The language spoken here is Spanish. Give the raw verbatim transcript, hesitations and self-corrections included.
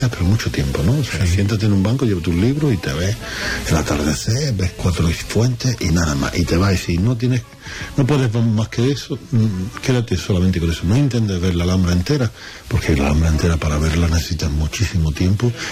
pero mucho tiempo, ¿no? O sea, sí. Siéntate en un banco, lleva tus libros y te ves el atardecer, ves cuatro fuentes y nada más, y te vas. Y si no tienes, no puedes ver más que eso, quédate solamente con eso. No intentes ver la Alhambra entera, porque la Alhambra entera para verla necesitas muchísimo tiempo